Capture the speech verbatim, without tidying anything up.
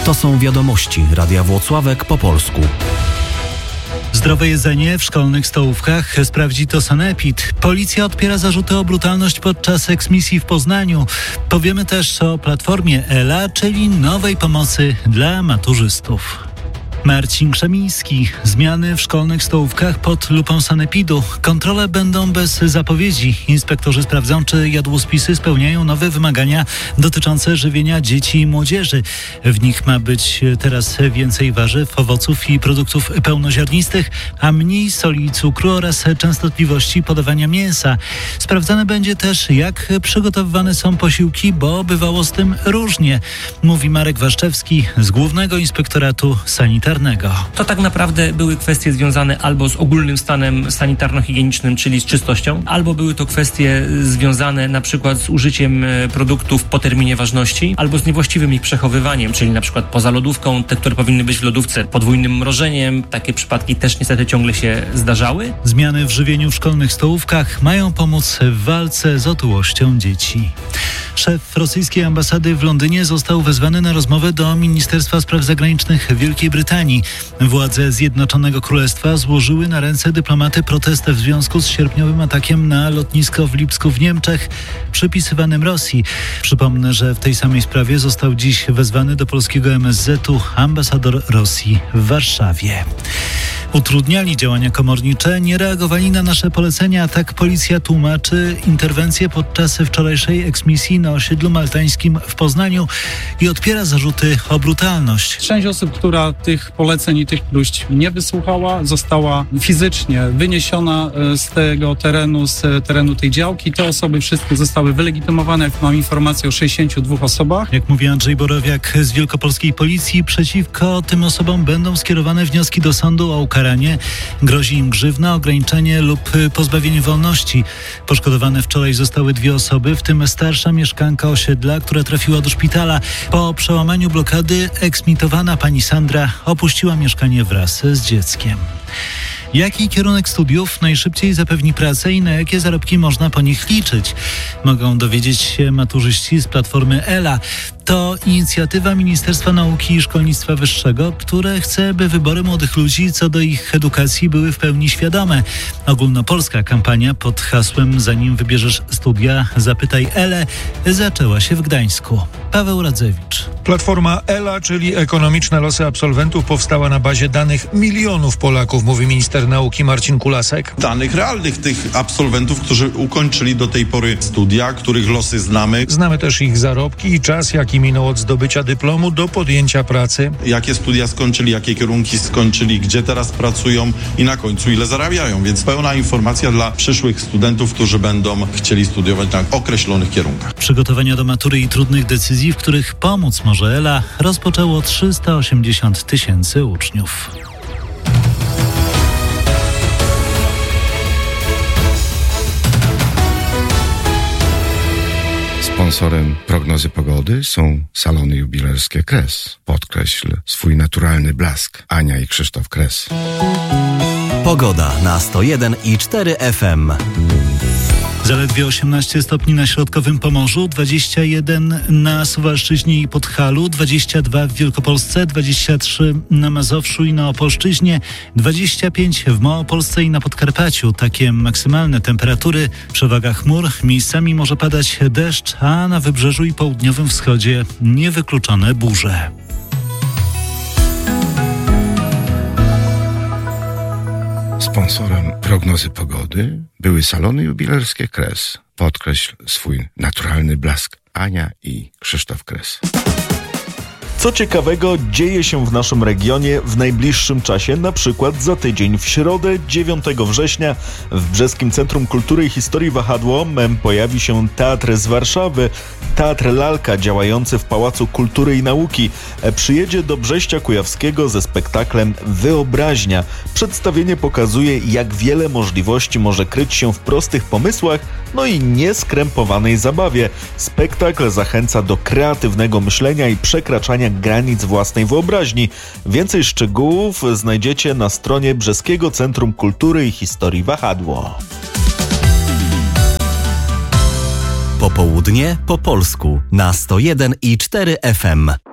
To są wiadomości Radia Włocławek po polsku. Zdrowe jedzenie w szkolnych stołówkach sprawdzi to Sanepid. Policja odpiera zarzuty o brutalność podczas eksmisji w Poznaniu. Powiemy też o platformie Ela, czyli nowej pomocy dla maturzystów. Marcin Krzemiński. Zmiany w szkolnych stołówkach pod lupą Sanepidu. Kontrole będą bez zapowiedzi. Inspektorzy sprawdzą, czy jadłospisy spełniają nowe wymagania dotyczące żywienia dzieci i młodzieży. W nich ma być teraz więcej warzyw, owoców i produktów pełnoziarnistych, a mniej soli i cukru oraz częstotliwości podawania mięsa. Sprawdzane będzie też, jak przygotowywane są posiłki, bo bywało z tym różnie, mówi Marek Waszczewski z Głównego Inspektoratu Sanitarnego. To tak naprawdę były kwestie związane albo z ogólnym stanem sanitarno-higienicznym, czyli z czystością, albo były to kwestie związane na przykład z użyciem produktów po terminie ważności, albo z niewłaściwym ich przechowywaniem, czyli na przykład poza lodówką, te, które powinny być w lodówce, podwójnym mrożeniem. Takie przypadki też niestety ciągle się zdarzały. Zmiany w żywieniu w szkolnych stołówkach mają pomóc w walce z otyłością dzieci. Szef rosyjskiej ambasady w Londynie został wezwany na rozmowę do Ministerstwa Spraw Zagranicznych Wielkiej Brytanii. Władze Zjednoczonego Królestwa złożyły na ręce dyplomaty protest w związku z sierpniowym atakiem na lotnisko w Lipsku w Niemczech, przypisywanym Rosji. Przypomnę, że w tej samej sprawie został dziś wezwany do polskiego M S Z-u ambasador Rosji w Warszawie. Utrudniali działania komornicze, nie reagowali na nasze polecenia. Tak policja tłumaczy interwencję podczas wczorajszej eksmisji na osiedlu maltańskim w Poznaniu i odpiera zarzuty o brutalność. Część osób, która tych poleceń i tych próśb nie wysłuchała, została fizycznie wyniesiona z tego terenu, z terenu tej działki. Te osoby wszystkie zostały wylegitymowane, jak mam informację, o sześćdziesięciu dwóch osobach. Jak mówi Andrzej Borowiak z Wielkopolskiej Policji, przeciwko tym osobom będą skierowane wnioski do sądu o ukaranie. Grozi im grzywna, ograniczenie lub pozbawienie wolności. Poszkodowane wczoraj zostały dwie osoby, w tym starsza mieszkanka osiedla, która trafiła do szpitala. Po przełamaniu blokady eksmitowana pani Sandra opuściła mieszkanie wraz z dzieckiem. Jaki kierunek studiów najszybciej zapewni pracę i na jakie zarobki można po nich liczyć? Mogą dowiedzieć się maturzyści z platformy Ela. To inicjatywa Ministerstwa Nauki i Szkolnictwa Wyższego, które chce, by wybory młodych ludzi co do ich edukacji były w pełni świadome. Ogólnopolska kampania pod hasłem "Zanim wybierzesz studia, zapytaj Elę" zaczęła się w Gdańsku. Paweł Radzewicz. Platforma Ela, czyli Ekonomiczne losy absolwentów, powstała na bazie danych milionów Polaków, mówi minister nauki Marcin Kulasek. Danych realnych tych absolwentów, którzy ukończyli do tej pory studia, których losy znamy. Znamy też ich zarobki i czas, jaki minął od zdobycia dyplomu do podjęcia pracy. Jakie studia skończyli, jakie kierunki skończyli, gdzie teraz pracują i na końcu ile zarabiają. Więc pełna informacja dla przyszłych studentów, którzy będą chcieli studiować na określonych kierunkach. Przygotowania do matury i trudnych decyzji, w których pomóc może Ela, rozpoczęło trzysta osiemdziesiąt tysięcy uczniów. Sponsorem prognozy pogody są salony jubilerskie Kres. Podkreśl swój naturalny blask. Ania i Krzysztof Kres. Pogoda na sto jeden i cztery F M. Zaledwie osiemnaście stopni na środkowym Pomorzu, dwadzieścia jeden na Suwalszczyźnie i Podhalu, dwadzieścia dwa w Wielkopolsce, dwadzieścia trzy na Mazowszu i na Opolszczyźnie, dwadzieścia pięć w Małopolsce i na Podkarpaciu. Takie maksymalne temperatury. Przewaga chmur, miejscami może padać deszcz, a na wybrzeżu i południowym wschodzie niewykluczone burze. Sponsorem prognozy pogody były salony jubilerskie Kres. Podkreśl swój naturalny blask. Ania i Krzysztof Kres. Co ciekawego dzieje się w naszym regionie w najbliższym czasie, na przykład za tydzień. W środę dziewiątego września w Brzeskim Centrum Kultury i Historii Wahadło pojawi się teatr z Warszawy. Teatr Lalka, działający w Pałacu Kultury i Nauki, przyjedzie do Brześcia Kujawskiego ze spektaklem Wyobraźnia. Przedstawienie pokazuje, jak wiele możliwości może kryć się w prostych pomysłach, no i nieskrępowanej zabawie. Spektakl zachęca do kreatywnego myślenia i przekraczania granic własnej wyobraźni. Więcej szczegółów znajdziecie na stronie Brzeskiego Centrum Kultury i Historii Wahadło. Popołudnie po polsku na sto jeden i cztery F M.